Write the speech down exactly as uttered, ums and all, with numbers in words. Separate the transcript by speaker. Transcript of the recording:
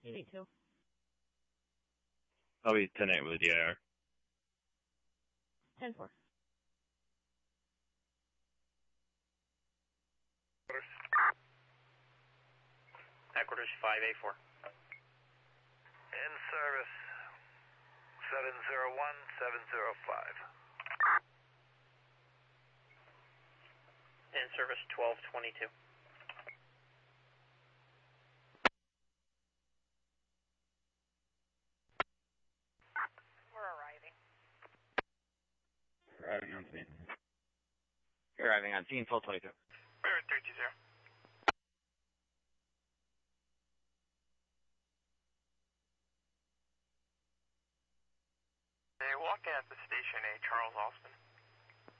Speaker 1: eighty-two.
Speaker 2: I'll be ten eight with a D I R.
Speaker 1: ten four.
Speaker 3: Headquarters five eight four.
Speaker 4: In service seven zero one, seven zero five.
Speaker 3: In service twelve twenty-two.
Speaker 5: We're arriving.
Speaker 2: Arriving on scene. Arriving on scene, twelve twenty-two.
Speaker 4: We're at three two zero. They walk in at the station, a Charles Austin.